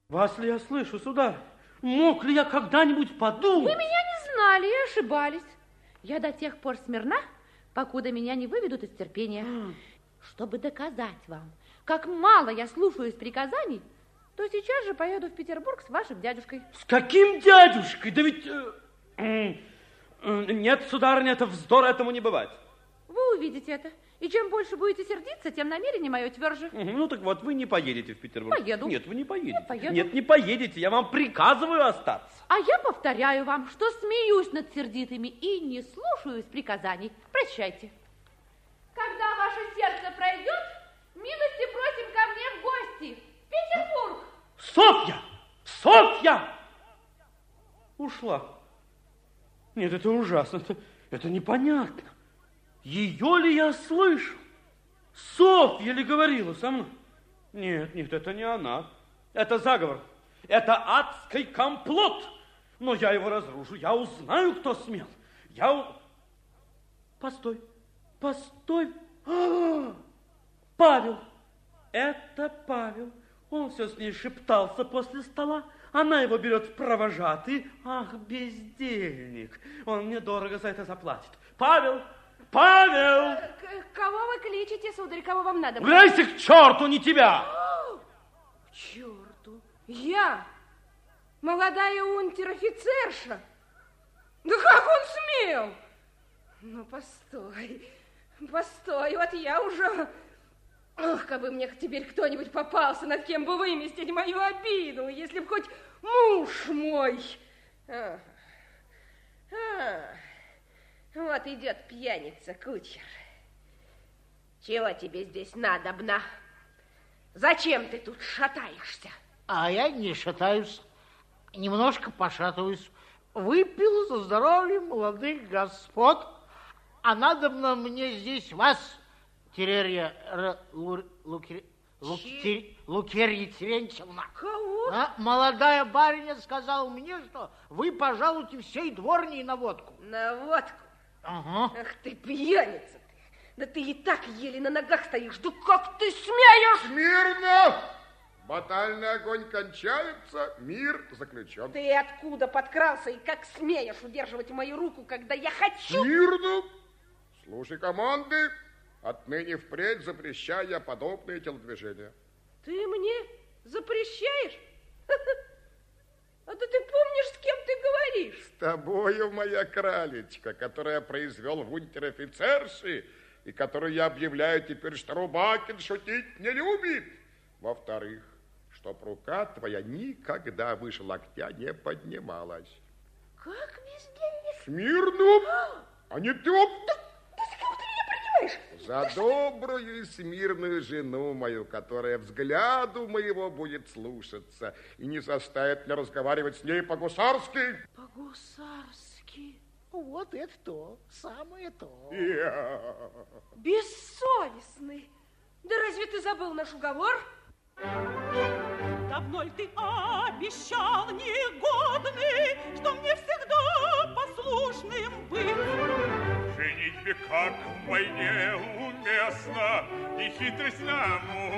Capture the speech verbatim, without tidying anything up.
Вас ли я слышу, сударь? Мог ли я когда-нибудь подумать? Вы меня не знали и ошибались. Я до тех пор смирна, покуда меня не выведут из терпения. А. Чтобы доказать вам, как мало я слушаюсь приказаний, то сейчас же поеду в Петербург с вашим дядюшкой. С каким дядюшкой? Да ведь... Э, э, э, нет, сударыня, это вздор, этому не бывать. Вы увидите это. И чем больше будете сердиться, тем намерение мое тверже. Ну, так вот, вы не поедете в Петербург. Поеду. Нет, вы не поедете. Я поеду. Нет, не поедете, я вам приказываю остаться. А я повторяю вам, что смеюсь над сердитыми и не слушаюсь приказаний. Прощайте. Когда ваше сердце пройдет, милости просим ко мне в гости. В Петербург. Софья! Софья! Ушла. Нет, это ужасно, это, это непонятно. Ее ли я слышу? Софья ли говорила со мной? Нет, нет, это не она. Это заговор. Это адский комплот. Но я его разрушу. Я узнаю, кто смел. Я... У... Постой, постой. А-а-а! Павел. Это Павел. Он все с ней шептался после стола. Она его берет в провожатый. Ах, бездельник. Он мне дорого за это заплатит. Павел! Павел! К кого вы кличете, сударь? Кого вам надо? Убирайся к черту, не тебя! К черту? Я? Молодая унтер-офицерша? Да как он смел? Ну, постой, постой, вот я уже... Ох, как бы мне теперь кто-нибудь попался, над кем бы выместить мою обиду, если б хоть муж мой... А. А. Вот идет пьяница, кучер. Чего тебе здесь надобно? Зачем ты тут шатаешься? А я не шатаюсь, немножко пошатываюсь. Выпил за здоровье молодых господ, а надобно мне здесь вас, Терерия Лукерья Терентьевна. Кого? А, молодая барыня сказала мне, что вы пожалуйте всей дворней на водку. На водку? Ага. Ах ты, пьяница ты! Да ты и так еле на ногах стоишь. Да как ты смеешь? Смирно! Батальный огонь кончается, мир заключен. Ты откуда подкрался и как смеешь удерживать мою руку, когда я хочу... Смирно! Слушай команды. Отныне впредь запрещаю я подобные телодвижения. Ты мне запрещаешь? А да ты помнишь, с кем ты говоришь? С тобою, моя кралечка, которая произвел в унтер-офицерши, и которую я объявляю теперь, что Рубакин шутить не любит. Во-вторых, чтоб рука твоя никогда выше локтя не поднималась. Как бездельник? Смирно! А не ты об... Да, да с кем ты меня принимаешь? За добрую и смирную жену мою, которая взгляду моего будет слушаться и не заставит меня разговаривать с ней по-гусарски. По-гусарски? Вот это то, самое то. Я... Бессовестный. Да разве ты забыл наш уговор? Давно ли ты обещал, негодный, что мне всегда послушным быть? Женитьбе как в войне уместно, и хитрость нам